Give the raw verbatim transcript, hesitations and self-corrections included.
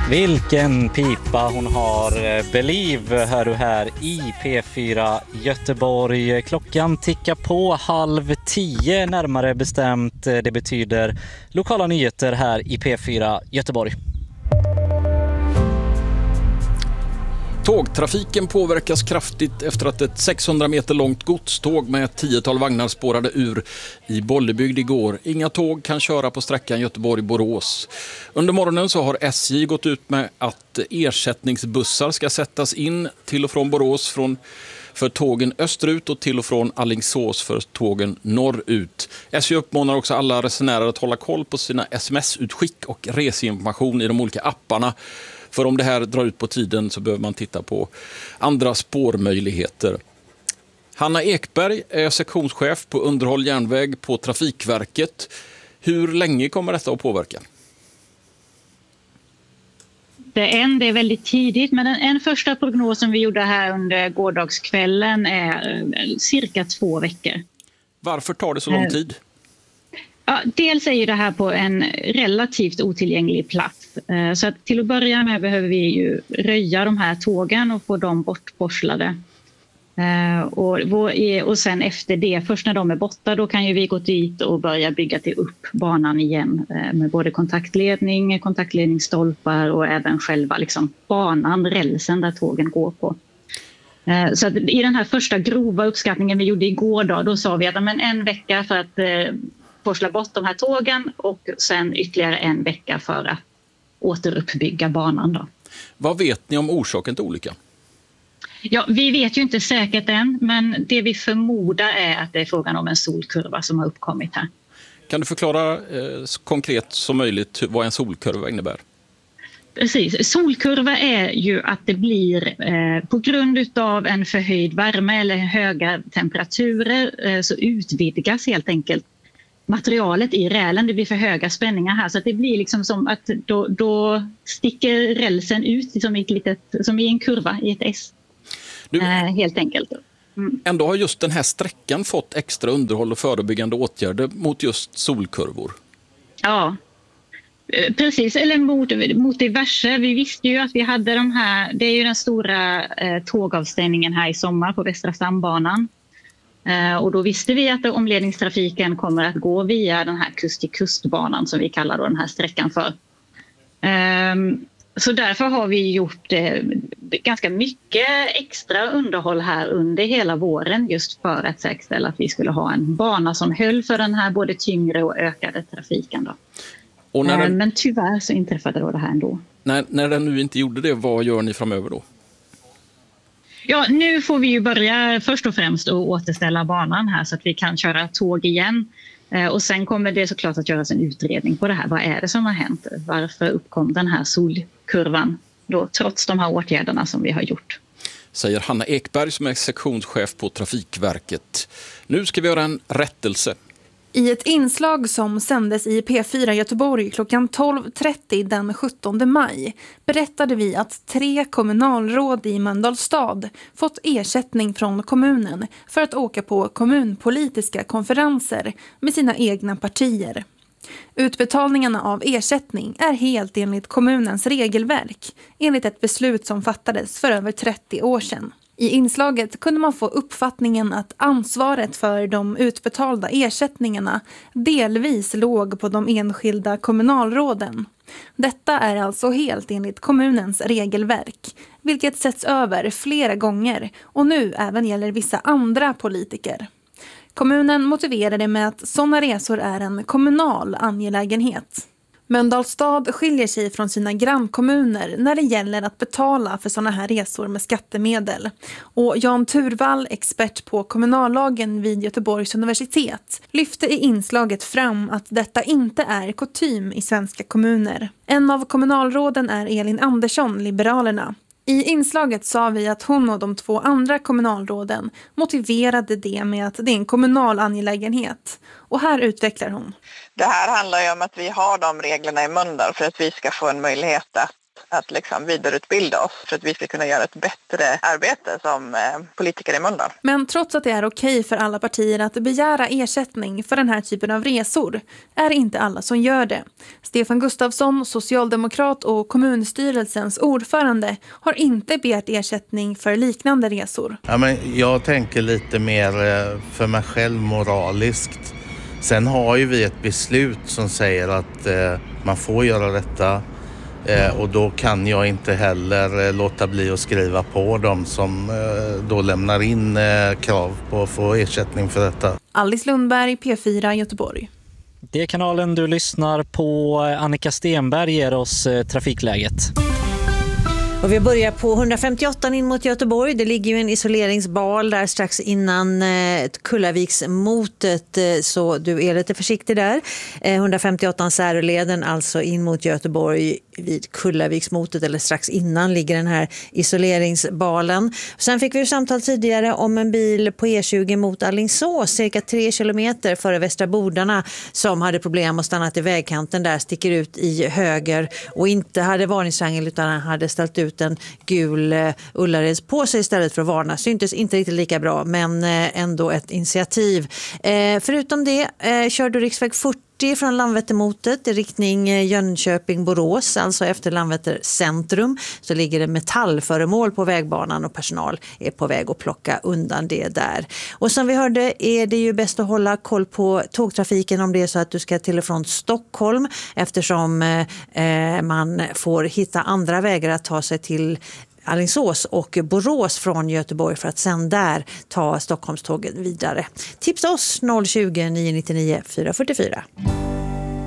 Vilken pipa hon har. Believe hör du här i P fyra Göteborg. Klockan tickar på halv tio närmare bestämt. Det betyder lokala nyheter här i P fyra Göteborg. Tågtrafiken påverkas kraftigt efter att ett sexhundra meter långt godståg med ett tiotal vagnar spårade ur i Bollebygd igår. Inga tåg kan köra på sträckan Göteborg-Borås. Under morgonen så har S J gått ut med att ersättningsbussar ska sättas in till och från Borås från för tågen österut och till och från Alingsås för tågen norrut. S J uppmanar också alla resenärer att hålla koll på sina sms-utskick och reseinformation i de olika apparna. För om det här drar ut på tiden så behöver man titta på andra spårmöjligheter. Hanna Ekberg är sektionschef på underhåll järnväg på Trafikverket. Hur länge kommer detta att påverka? Det är, det är väldigt tidigt, men en, en första prognos som vi gjorde här under gårdagskvällen är cirka två veckor. Varför tar det så lång tid? Ja, dels är ju det här på en relativt otillgänglig plats. Så att till att börja med behöver vi ju röja de här tågen och få dem bortporslade. Och, och sen efter det, först när de är borta, då kan ju vi gå dit och börja bygga till upp banan igen. Med både kontaktledning, kontaktledningsstolpar och även själva liksom banan, rälsen där tågen går på. Så att i den här första grova uppskattningen vi gjorde igår då, då sa vi att men en vecka för att forsla bort de här tågen och sen ytterligare en vecka för att återuppbygga banan då. Vad vet ni om orsaken till olyckan? Ja, vi vet ju inte säkert än, men det vi förmodar är att det är frågan om en solkurva som har uppkommit här. Kan du förklara eh, så konkret som möjligt vad en solkurva innebär? Precis. Solkurva är ju att det blir eh, på grund av en förhöjd värme eller höga temperaturer eh, så utvidgas helt enkelt materialet i rälen. Det blir för höga spänningar här så att det blir liksom som att då, då sticker rälsen ut som i, ett litet, som i en kurva i ett S. Du, eh, helt enkelt. Mm. Ändå har just den här sträckan fått extra underhåll och förebyggande åtgärder mot just solkurvor. Ja, precis. Eller mot, mot diverse. Vi visste ju att vi hade de här, det är ju den stora eh, tågavstängningen här i sommar på Västra stambanan. Eh, och då visste vi att omledningstrafiken kommer att gå via den här kust-till-kustbanan som vi kallar då den här sträckan för. Eh, så därför har vi gjort eh, ganska mycket extra underhåll här under hela våren just för att säkerställa att vi skulle ha en bana som höll för den här både tyngre och ökade trafiken då. Och när den, men tyvärr så inträffade då det här ändå. När, när den nu inte gjorde det, vad gör ni framöver då? Ja, nu får vi ju börja först och främst att återställa banan här så att vi kan köra tåg igen. Och sen kommer det såklart att göras en utredning på det här. Vad är det som har hänt? Varför uppkom den här solkurvan då, trots de här åtgärderna som vi har gjort? Säger Hanna Ekberg som är sektionschef på Trafikverket. Nu ska vi göra en rättelse. I ett inslag som sändes i P fyra Göteborg klockan tolv trettio den sjuttonde maj berättade vi att tre kommunalråd i Mölndals stad fått ersättning från kommunen för att åka på kommunpolitiska konferenser med sina egna partier. Utbetalningarna av ersättning är helt enligt kommunens regelverk, enligt ett beslut som fattades för över trettio år sedan. I inslaget kunde man få uppfattningen att ansvaret för de utbetalda ersättningarna delvis låg på de enskilda kommunalråden. Detta är alltså helt enligt kommunens regelverk, vilket sätts över flera gånger och nu även gäller vissa andra politiker. Kommunen motiverar det med att sådana resor är en kommunal angelägenhet. Mölndals stad skiljer sig från sina grannkommuner när det gäller att betala för sådana här resor med skattemedel. Och Jan Turvall, expert på kommunallagen vid Göteborgs universitet, lyfte i inslaget fram att detta inte är kutym i svenska kommuner. En av kommunalråden är Elin Andersson, Liberalerna. I inslaget sa vi att hon och de två andra kommunalråden motiverade det med att det är en kommunal angelägenhet. Och här utvecklar hon. Det här handlar ju om att vi har de reglerna i Mölndal för att vi ska få en möjlighet att, att liksom vidareutbilda oss för att vi ska kunna göra ett bättre arbete som politiker i Mölndal. Men trots att det är okej för alla partier att begära ersättning för den här typen av resor är det inte alla som gör det. Stefan Gustafsson, socialdemokrat och kommunstyrelsens ordförande, har inte begärt ersättning för liknande resor. Ja, men jag tänker lite mer för mig själv moraliskt. Sen har ju vi ett beslut som säger att eh, man får göra detta. Eh, och då kan jag inte heller eh, låta bli att skriva på dem som eh, då lämnar in eh, krav på att få ersättning för detta. Alice Lundberg, P fyra, Göteborg. Det är kanalen du lyssnar på. Annika Stenberg ger oss eh, trafikläget. Och vi börjar på hundrafemtioåtta in mot Göteborg. Det ligger ju en isoleringsbal där strax innan eh, Kullaviksmotet, eh, så du är lite försiktig där. Eh, hundrafemtioåtta Säröleden alltså in mot Göteborg vid Kullaviksmotet, eller strax innan ligger den här isoleringsbalen. Sen fick vi ju samtal tidigare om en bil på E tjugo mot Alingsås, cirka tre kilometer före Västra Bordarna, som hade problem att stanna till vägkanten där, sticker ut i höger och inte hade varningstriangel utan han hade ställt ut en gul uh, Ullareds på sig istället för att varna. Syntes inte riktigt lika bra, men uh, ändå ett initiativ. Uh, förutom det uh, körde riksväg fyrtio från Landvettermotet i riktning uh, Jönköping-Borås, alltså efter Landvetter centrum, så ligger det metallföremål på vägbanan och personal är på väg att plocka undan det där. Och som vi hörde är det ju bäst att hålla koll på tågtrafiken om det är så att du ska till och från Stockholm, eftersom eh, man får hitta andra vägar att ta sig till Alingsås och Borås från Göteborg för att sen där ta Stockholmståget vidare. Tipsa oss noll tjugo, nio nio nio, fyra fyra fyra.